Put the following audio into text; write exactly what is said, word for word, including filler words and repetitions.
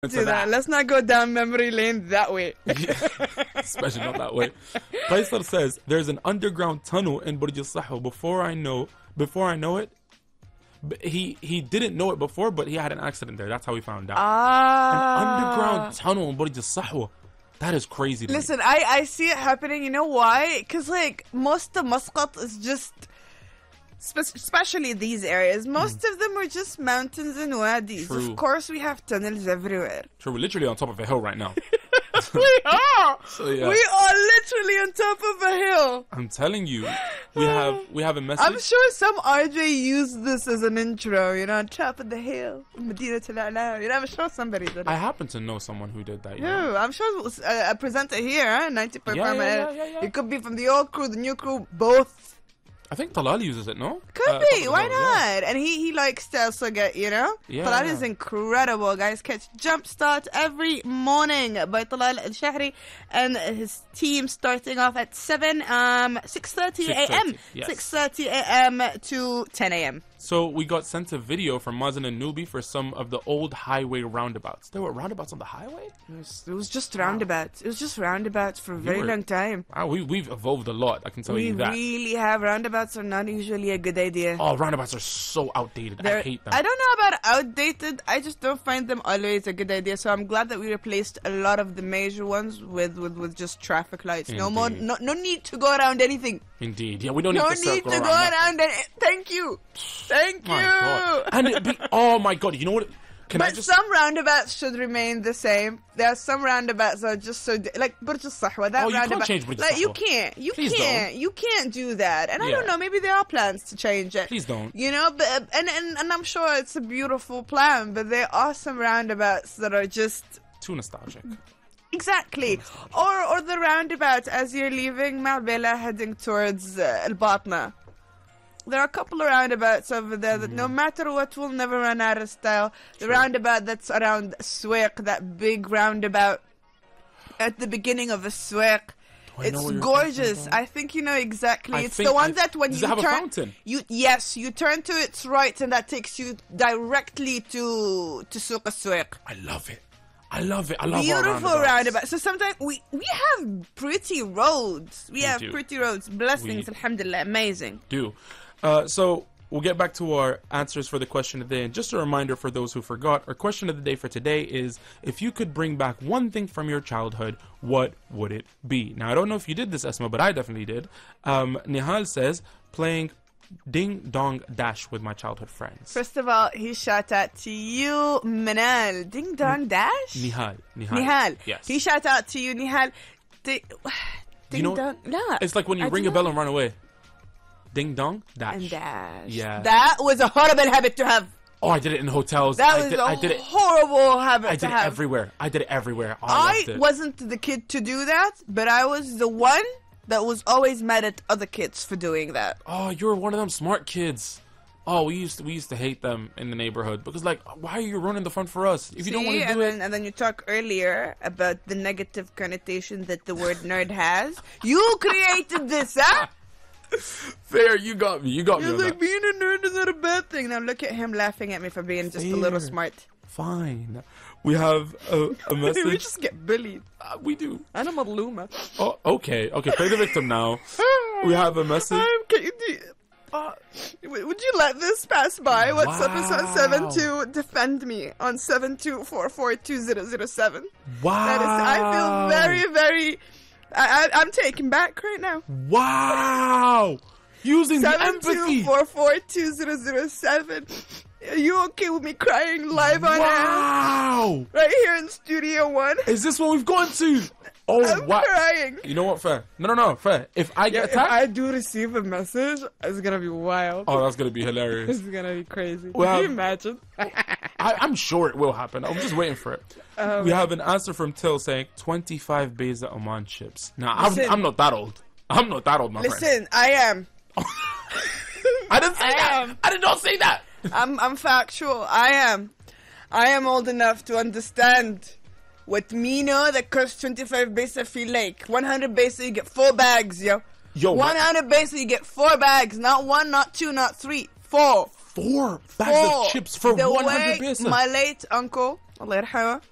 Do that. Let's not go down memory lane that way. Especially not that way. Faisal says there's an underground tunnel in Burj Al Sahwa. Before I know, before I know it, he he didn't know it before, but he had an accident there. That's how he found out. Ah, an underground tunnel in Burj Al Sahwa. That is crazy. To Listen, me. I I see it happening. You know why? Because like most of Muscat is just. Especially these areas, most mm. of them are just mountains and wadis. True. Of course, we have tunnels everywhere. True, we're literally on top of a hill right now. we are. So, yeah. We are literally on top of a hill. I'm telling you, we have we have a message. I'm sure some R J used this as an intro. You know, on top of the hill, Medina Tel Ala. You know, I'm sure somebody did it. I happen to know someone who did that. You yeah, know? I'm sure it was a, a presenter here, huh? ninety point yeah, five. Yeah, yeah, yeah, yeah. It could be from the old crew, the new crew, both. I think Talal uses it, no? Could uh, be, why not? Yeah. And he, he likes to also get, you know? Yeah, Talal yeah. is incredible, guys. Catch Jumpstart every morning by Talal Al-Shahri and his team starting off at seven, um, six thirty a.m. Yes. six thirty a.m. to ten a.m. So we got sent a video from Mazen and Nubi for some of the old highway roundabouts. There were roundabouts on the highway? It was, it was just roundabouts. It was just roundabouts for a very were, long time. Wow, we, we've evolved a lot, I can tell we you that. We really have. Roundabouts are not usually a good idea. Oh, roundabouts are so outdated. They're, I hate them. I don't know about outdated. I just don't find them always a good idea. So I'm glad that we replaced a lot of the major ones with, with, with just traffic lights. Indeed. No more. No, no need to go around anything. Indeed. Yeah, we don't no need to need circle to around go that. around. Any- Thank you. Thank My you. God. And it be, oh my God, you know what? Can but I just... some roundabouts should remain the same. There are some roundabouts that are just so di- like Burj Al Sahwa. That Oh, you roundabout, can't change Burj Al like you Sahwa. can't, you Please can't, don't. you can't do that. And I Yeah. don't know, maybe there are plans to change it. Please don't. You know, but and and, and I'm sure it's a beautiful plan, but there are some roundabouts that are just Too nostalgic. exactly, or or the roundabout as you're leaving Marbella heading towards uh, Al Batna. There are a couple of roundabouts over there that no matter what will never run out of style. The True. roundabout that's around Souq, that big roundabout at the beginning of a Souq. I know It's what you're gorgeous. talking about. I think you know exactly. I it's think the one I- that when does you it have a turn, fountain? you yes, you turn to its right, and that takes you directly to to Souq al-Souq. I love it. I love it. I love Beautiful our roundabouts. roundabout. So sometimes we we have pretty roads. We, We have do. pretty roads. Blessings, We- alhamdulillah, amazing. Do. Uh, so we'll get back to our answers for the question of the day. And just a reminder for those who forgot, our question of the day for today is, if you could bring back one thing from your childhood, what would it be? Now, I don't know if you did this, Esma, but I definitely did. Um, Nihal says, playing Ding Dong Dash with my childhood friends. First of all, he shout out to you, Manal. Ding Dong Dash? Nihal. Nihal. Nihal. Yes. He shout out to you, Nihal. Ding, ding you know- Dong. No. It's like when you I ring do a bell not. and run away. Ding Dong Dash. And dash. Yeah. That was a horrible habit to have. Oh, I did it in hotels. That I was did, a I did it. horrible habit I to did it have. everywhere. I did it everywhere. Oh, I, I loved it. wasn't the kid to do that, but I was the one that was always mad at other kids for doing that. Oh, you were one of them smart kids. Oh, we used to we used to hate them in the neighborhood because, like, why are you running the front for us if you don't want See, to do and it? then, and then you talk earlier about the negative connotation that the word nerd has. You created this, huh? Fair, you got me. You got me. You're on like, that. being a nerd is not a bad thing. Now look at him laughing at me for being just a little Fair. smart. Fine. We have a, a message. we just get bullied. Uh, we do. أنا مظلومة. Oh, okay. Okay, play the victim now. We have a message. I'm, can you do, uh, w- would you let this pass by? What's up is on Wow. seven two defend me on seven two four four two zero zero seven. Wow. That is, I feel very, very. I, I, I'm taken back right now. Wow. Using the Seven two empathy. four four two zero zero seven. Are you okay with me crying live on air? Wow. Right here in Studio One. Is this what we've gone to? Oh, I'm wow. crying. You know what, fair? No, no, no, fair. If I Yeah, get if attacked, I do receive a message, it's gonna be wild. oh, that's gonna be This hilarious. is gonna be crazy. Well, Can you imagine? I, I'm sure it will happen. I'm just waiting for it. Um, we have an answer from Till saying twenty-five Beza Oman chips. Now, I'm, Listen. I'm not that old. I'm not that old, my friend. Listen, I am. I didn't say I that. am. I did not say that. I'm I'm factual. I am. I am old enough to understand what me know that costs twenty-five besa feel like. one hundred besa you get four bags, yo. Yo, one hundred besa you get four bags, not one, not two, not three, four. Four bags Four. of chips for the one hundred way Beza. my late uncle, Allah yarhamah,